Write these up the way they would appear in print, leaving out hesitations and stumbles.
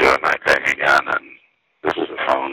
doing my thing again, and this is the phone.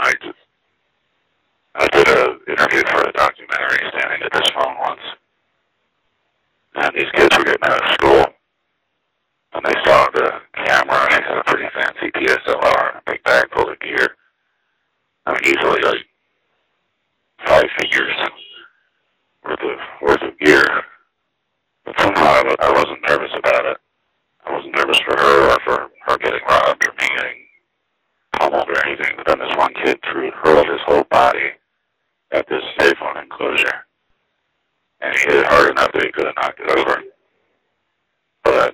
I did an interview for a documentary standing at this phone once, and these kids were getting out of school, and they saw the camera, and I had a pretty fancy DSLR, a big bag full of gear. I mean, easily like 5 figures worth of gear. But somehow I wasn't nervous about it. I wasn't nervous for her or for her getting robbed or me getting pummeled or anything. But then this one kid hurled his whole body at this payphone enclosure. And he hit it hard enough that he could have knocked it over. But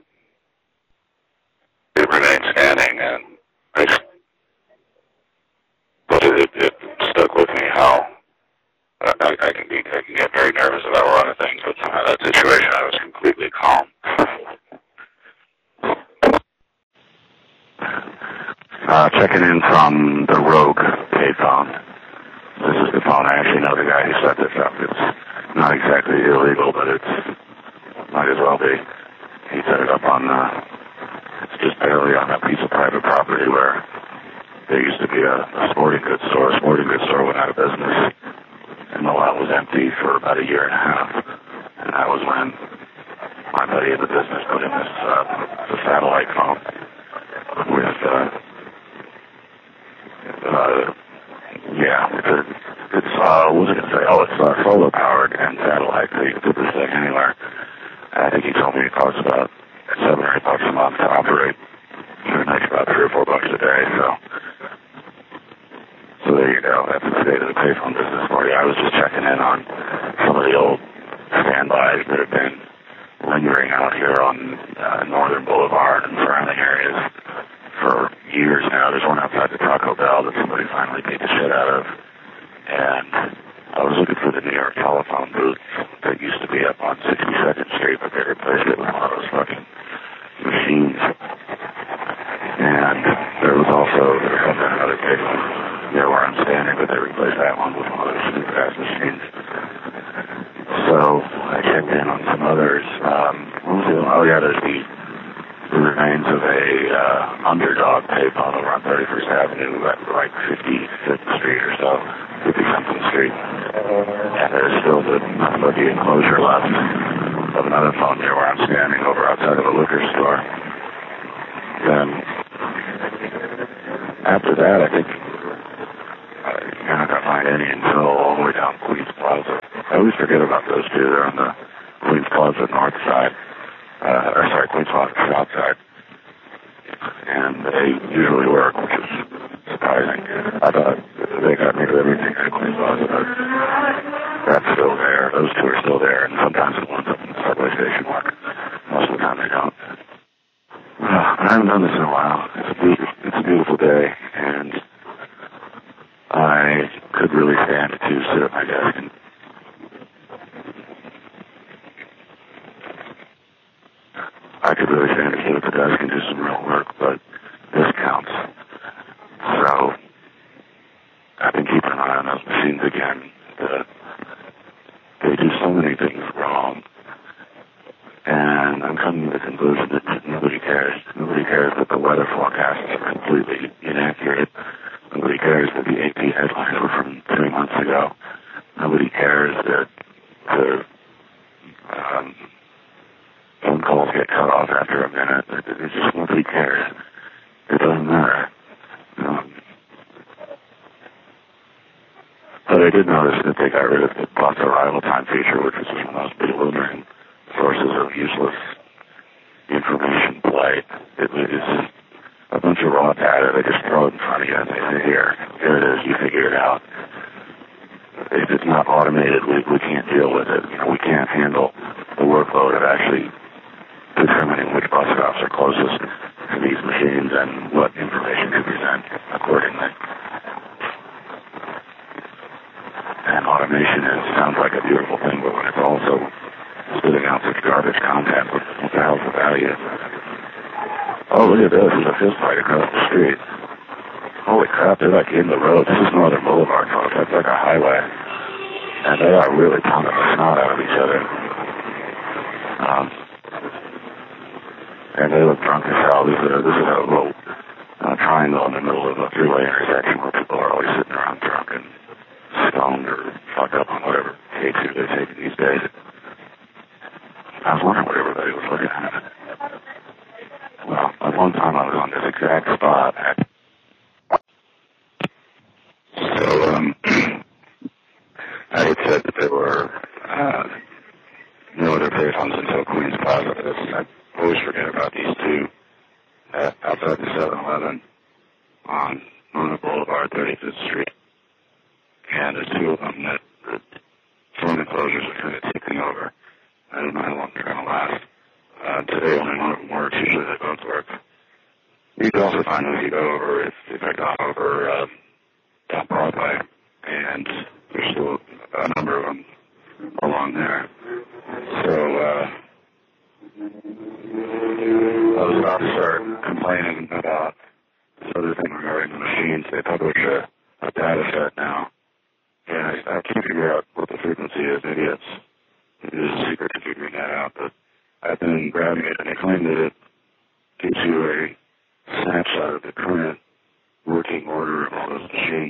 it remained standing, and it stuck with me how I can get very nervous about a lot of things, but somehow that situation I was completely calm. Checking in from the Rogue payphone. This is the phone. I actually know the guy who set this up. It's not exactly illegal, but it might as well be. He set it up on, it's just barely on a piece of private property where there used to be a sporting goods store. A sporting goods store went out of business, and the lot was empty for about a year and a half. And that was when my buddy in the business put in this the satellite phone with, what was I going to say? Oh, it's solar powered and satellite, so you can put this thing anywhere. And I think he told me it costs about $7 or $8 a month to operate. So it makes about $3 or $4 a day, so there you go. That's the state of the payphone business for you. I was just checking in on some of the old standbys that have been lingering out here on Northern Boulevard and surrounding areas for years now. There's one outside the Taco Bell that somebody finally beat the shit out of. And I was looking for the New York telephone booth that used to be up on 62nd Street, but they replaced it with one of those fucking machines. And there was another payphone near where I'm standing, but they replaced that one with one of those stupid-ass machines. So I checked in on some others. What was the other one? Oh, yeah, there's the remains of a underdog payphone over on 31st Avenue at like 55th Street or so, 50-something Street. And there's still the enclosure left of another phone near where I'm standing over outside of a liquor store. Then after that, I think you're not going to find any until all the way down Queens Plaza. I always forget about those two. They're on the Queens Plaza north side. Queens Plaza south side. And they usually work, which is surprising. I thought they got rid of everything at Queens Plaza, but that's still there. Those two are still there, and sometimes the ones up in the subway station work. Most of the time they don't. I haven't done this in a while. It's a beautiful day, and I could really stand to sit at my desk and do some real work, but this counts. So I've been keeping an eye on those machines again. They do so many things wrong, and I'm coming to the conclusion that nobody cares. Nobody cares that the weather forecasts are completely inaccurate. Nobody cares that the AP headlines were from 3 months ago. Nobody cares that the phone calls get cut off after a minute. It's just nobody cares. It doesn't matter. But I did notice that they got rid of the bus arrival time feature, which was one of the most bewildering sources of useless information play. It was a bunch of raw data. They just throw it in front of you and they say, here it is, you figure it out. If it's not automated, we can't deal with it. We can't handle the workload of actually determining which bus stops are closest to these machines and what information to present accordingly. And automation sounds like a beautiful thing, but when it's also spitting out such garbage content, what the hell's the value? Oh, look at this. There's a fist fight across the street. Holy crap, they're like in the road. This is Northern Boulevard, folks. That's like a highway. And they are really pounding the snot out of each other. And they look drunk as hell. This is a little triangle in a three-way intersection where people are always sitting around drunk and stoned or fucked up on whatever K2 they take these days. I was wondering what everybody was looking at. Well, at one time I was on this exact spot at I had said that there were no other payphones until Queens Plaza. I always forget about these two outside the 7-Eleven on Mona Boulevard, 35th Street. And there's two of them that the phone enclosures are kind of ticking over. I don't know how long they're going to last. Today only one of them works. Usually they both work. You can also find them if you go over, if I got over down Broadway, and there's still a number of them along there. So I was about to start complaining about this other thing regarding the machines. They publish a data set now, and I can't figure out what the frequency is. Maybe there's a secret to figuring that out, but I've been grabbing it, and they claim that it gives you a snapshot of the current working order of all those machines.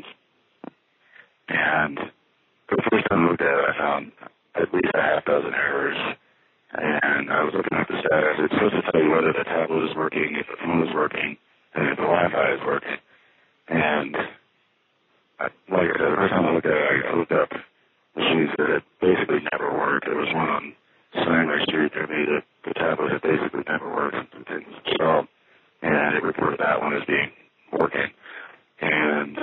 And the first time I looked at it, I found at least a half dozen errors. And I was looking at the status. It's supposed to tell you whether the tablet is working, if the phone is working, and if the Wi-Fi is working. And like I said, the first time I looked at it, I looked up machines that had basically never worked. There was one on Sanger Street near me that the tablet had basically never worked since it was installed. And it reported that one as being working. And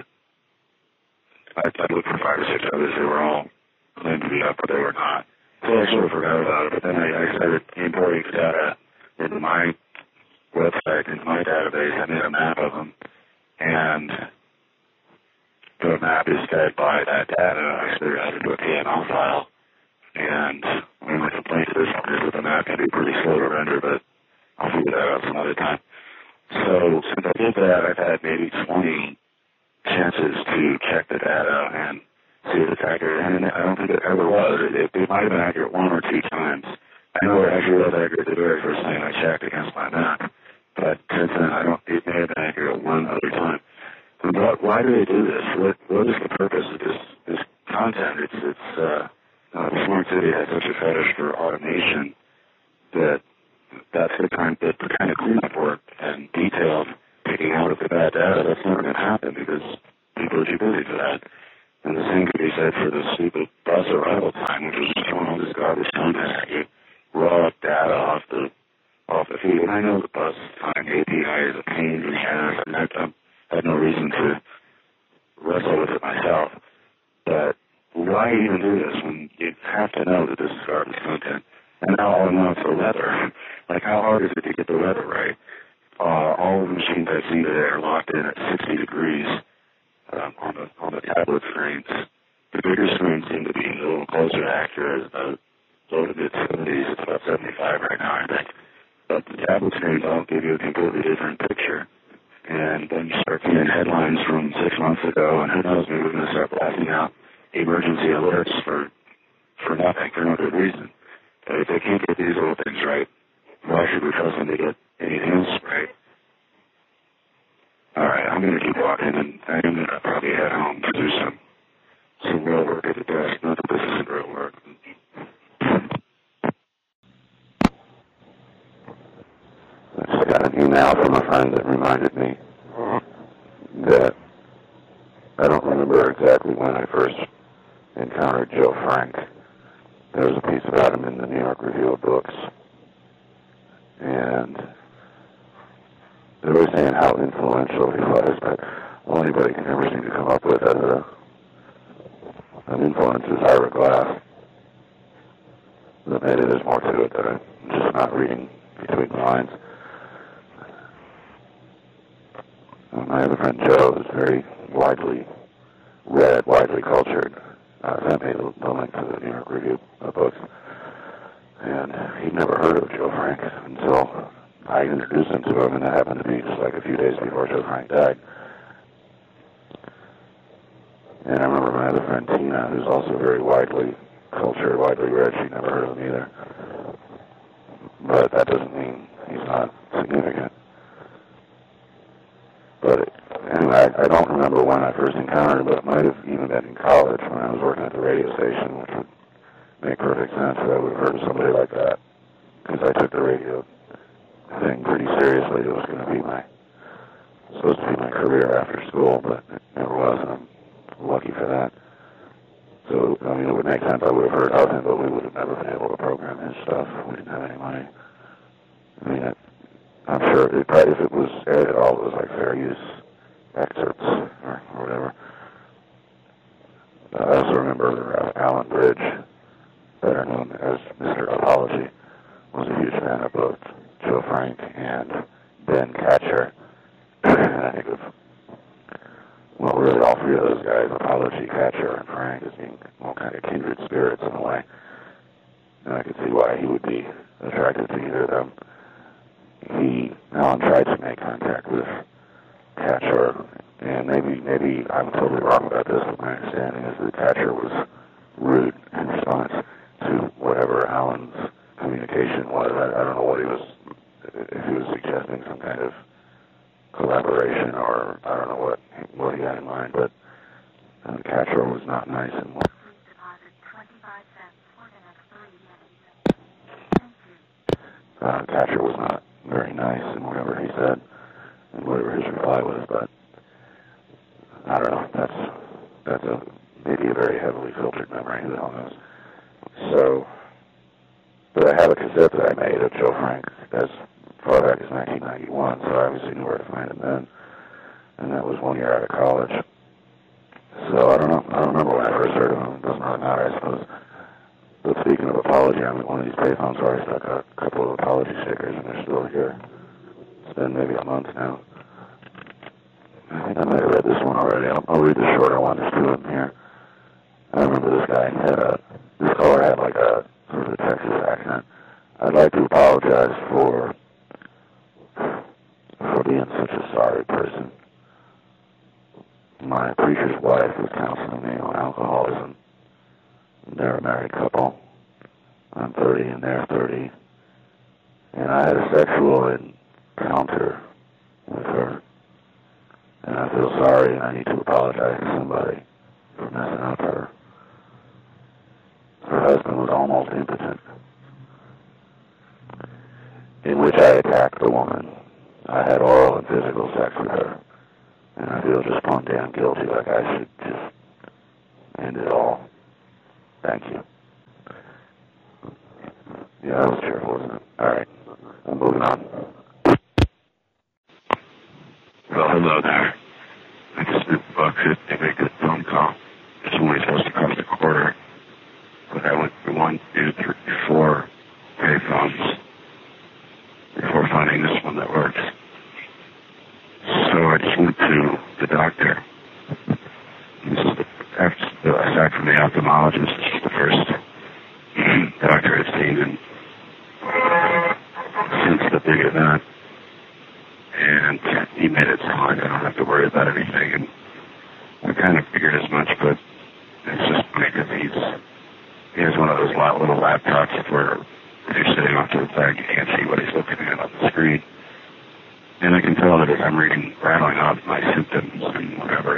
I looked for 5 or 6 others. They were all claimed to be up, but they were not. So I sort of forgot about it. But then I started importing data into my website, into my database. I made a map of them. And the map is fed by that data. I figured out to do a PML file. And one of my complaints to this one is that the map can be pretty slow to render, but I'll figure that out some other time. So since I did that, I've had maybe 20 chances to check the data and see if it's accurate. And I don't think it ever was. It might have been accurate 1 or 2 times. I know it actually was accurate the very first time I checked against my map. But since then, it may have been accurate 1 other time. But why do they do this? What is the purpose of this content? Smart City has such a fetish for automation that's the kind of cleanup work and detailed picking out of the bad data. That's never going to happen because people are too busy for that. And the same could be said for the stupid bus arrival time, which was just throwing all this garbage content at you, raw data off the feed. And I know the bus time API is a pain in the ass, and I had no reason to wrestle with it myself. But why even do this when you have to know that this is garbage content? And now all I know is the weather. Like, how hard is it to get the weather right? All of the machines I've seen today are locked in at 60 degrees on the tablet screens. The bigger screens seem to be a little closer to accurate, low to mid-70s. It's about 75 right now, I think. But the tablet screens all give you a completely different picture. And then you start seeing headlines from 6 months ago, and who knows, maybe we're going to start blasting out emergency alerts for nothing, for no good reason. But if they can't get these little things right, why should we trust them to get anything else right? All right, I'm going to keep walking, and I'm going to probably head home to do some real work at the desk. Not that this isn't real work. I just got an email from a friend that reminded me that I don't remember exactly when I first encountered Joe Frank. There was a piece about him in the New York Review of Books, and they were saying how influential he was, but all anybody can ever seem to come up with as an influence is Ira Glass. But maybe there's more to it that I'm just not reading between the lines. My other friend Joe is very widely read, widely cultured. Sent me the link to the New York Review of Books. And he'd never heard of Joe Frank until I introduced him to him, and that happened to be just like a few days before Joe Frank died. And I remember my other friend Tina, who's also very widely cultured, widely read, she'd never heard of him either. But that doesn't mean he's not significant. But anyway, I don't remember when I first encountered it, but it might have even been in college when I was working at the radio station, which would make perfect sense that I would have heard of somebody like that, because I took the radio thing pretty seriously. It was going to be supposed to be my career after school, but it never was, and I'm lucky for that. So, I mean, it would make sense I would have heard of him, but we would have never been able to program his stuff. We didn't have any money. I mean, I'm sure if it was aired at all, it was like fair use excerpts or whatever. I also remember Alan Bridge, better known as Mr. Apology, was a huge fan of both Joe Frank and Ben Catcher. And I think of, well, really all three of those guys, Apology, Catcher, and Frank, as being all kind of kindred spirits in a way. And I could see why he would be attracted to either of them. Alan tried to make contact with Catcher, and maybe I'm totally wrong about this, but my understanding is that Catcher was rude in response to whatever Alan's communication was. I don't know what if he was suggesting some kind of collaboration, or I don't know what he had in mind, but Catcher was not nice and Catcher was not very nice in whatever he said and whatever his reply was, but I don't know. That's maybe a very heavily filtered memory. Who the hell knows? So, but I have a cassette that I made of Joe Frank as far back as 1991, so I obviously knew where to find him then, and that was 1 year out of college. So I don't know. I don't remember when I first heard of him. It doesn't really matter, I suppose. But speaking of apology, I'm at one of these payphones where I stuck a couple of apology stickers, and they're still here. It's been maybe a month now. I think I might have read this one already. I'll read the shorter one. There's two of them here. I remember this guy this caller had like a sort of a Texas accent. I'd like to apologize for being such a sorry person. My preacher's wife was counseling me on alcoholism. They're a married couple. I'm 30 and they're 30. And I had a sexual encounter with her. And I feel sorry and I need to apologize to somebody for messing up her. Her husband was almost impotent. In which I attacked the woman. I had oral and physical sex with her. And I feel just plumb damn guilty, like I should just end it all. Thank you. Yeah, that was cheerful, wasn't it? All right. I'm moving on. Well, hello there. I just did Buckhead to make a phone call. It's only supposed to cost a quarter. But I went through 1, 2, 3, 4 payphones before finding this one that works. So I just went to the doctor. This is aside from the ophthalmologist, this is the first doctor I've seen since the big event. And he made it sound like I don't have to worry about anything. And I kind of figured as much, but it's just funny because he has one of those little laptops where if you're sitting off to the side, you can't see what he's looking at on the screen. And I can tell that as I'm rattling off my symptoms and whatever,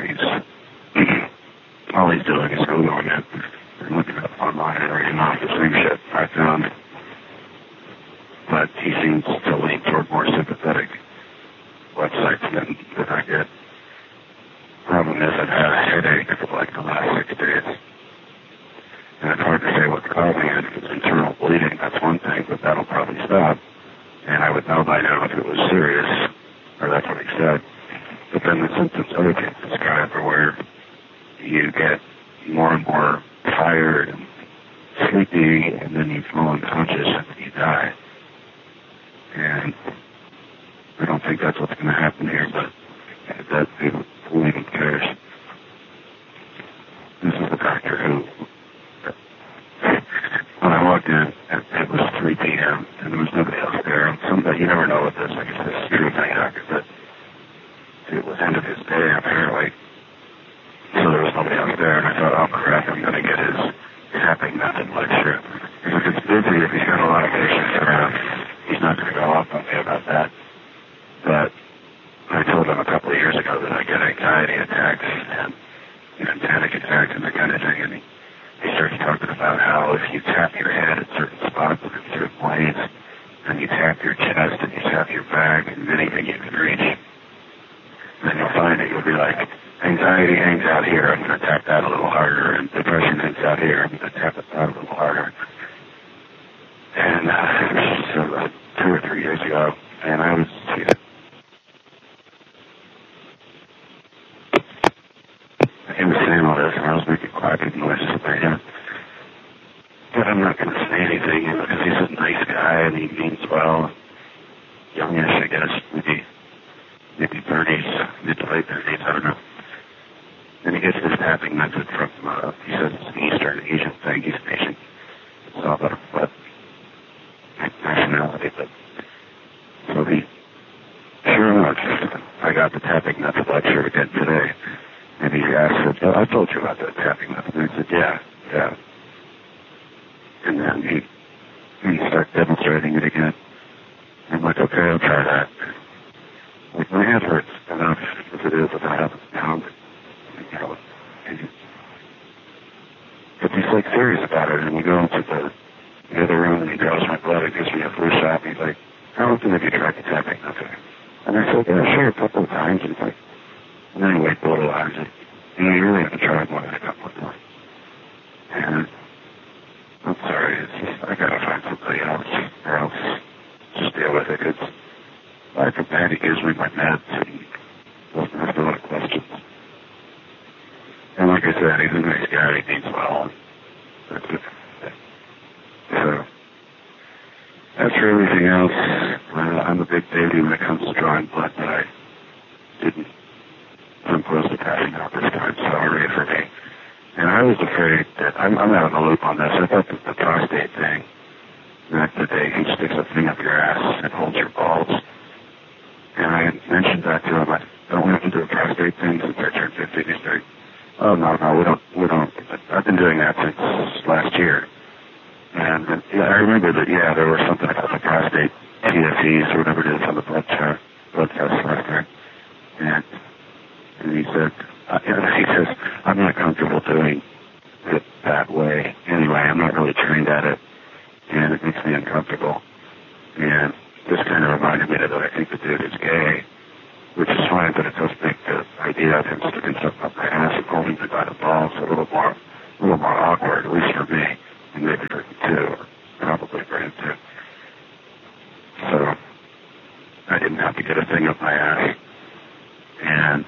all he's doing is Googling it and looking up online and reading off the same shit I found. But he seems to lean toward more sympathetic websites than I get. Problem is, I've had a headache for like the last 6 days. And it's hard to say what's causing it. If it's internal bleeding, that's one thing, but that'll probably stop. And I would know by now if it was serious, or that's what he said. But then the symptoms other people describe are where you get more and more tired and sleepy, and then you fall unconscious and then you die. And I don't think that's what's going to happen here, but who even cares? This is the doctor who, when I walked in, it was 3 p.m., and there was nobody else there. You never know with this, like it's this screw thing doctor, but it was end of his day, apparently. So there was nobody else there, and I thought, oh crap, I'm going to get his tapping method lecture. If it's busy, if he's got a lot of patients around, he's not going to go off on me about that. But I told him a couple of years ago that I get anxiety attacks and panic attacks and that kind of thing. And he starts talking about how if you tap your head at certain spots and in certain ways, and you tap your chest and you tap your back and anything you can reach, then you'll find that you'll be like, anxiety hangs out here, I'm going to tap that a little harder, and depression hangs out here, I'm going to tap it out a little harder. And this was 2 or 3 years ago, and I was, he was saying all this, and I was making clapping noises up there, but I'm not going to say anything, because he's a nice guy, and he means well, youngish, I guess, maybe 30s, mid to late 30s, I don't know. And he gets this tapping method from, he says it's an Eastern Asian thing, he's an Asian. It's all about what nationality, but so sure enough, I got the tapping method lecture again today, and he asked, I told you about the tapping method, and I said, yeah. And then he started demonstrating it again. I'm like, okay, I'll try that. Like, my head hurts enough as it is if I haven't found it. But he's like serious about it, and we go into the other room, and he draws my blood, and gives me a flu shot, and he's like, how often have you tried the tapping method? And I said, yeah, sure, a couple of times. And he's like, and then he waited a little while, and he's like, you really have to try it more than a couple of times. And I'm sorry, I gotta find somebody else, or else just deal with it. It's like from that, he gives me my meds, and doesn't ask a lot of questions. And like I said, he's a nice guy, he means well. So, as for everything else, I'm a big baby when it comes to drawing blood, but I didn't come close to passing out this time, so hooray for me. And I was afraid that, I'm out of the loop on this, I thought that the prostate thing, that the day he sticks a thing up your ass and holds your balls, and I mentioned that to him, don't we have to do a prostate thing since I turned 50? He's like, oh, no, we don't. I've been doing that since last year. And I remember that, there was something about the prostate TSEs or whatever it is on the blood test last year. And he said, I'm not comfortable doing it that way. Anyway, I'm not really trained at it, and it makes me uncomfortable. And this kind of reminded me that I think the dude is gay, which is fine, but it does make the idea of him sticking something up my ass and holding me by the balls a little more awkward, at least for me, and maybe for him too, or probably for him too. So I didn't have to get a thing up my ass, and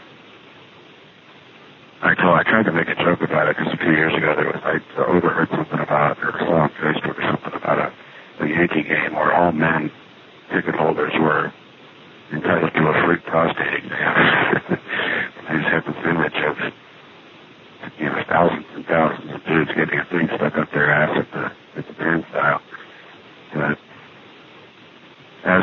I tried to make a joke about it because a few years ago I overheard something about, or saw on Facebook or something about a Yankee game where all men ticket holders were entitled to a free prostate exam. I just have this image of, thousands and thousands of dudes getting a thing stuck up their ass at the band style. But as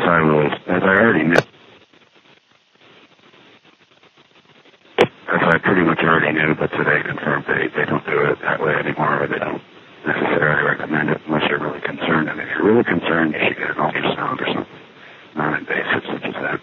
I pretty much already knew, but today confirmed they don't do it that way anymore, or they don't necessarily recommend it unless you're really concerned. And if you're really concerned, you should get an ultrasound or something non-invasive such as that.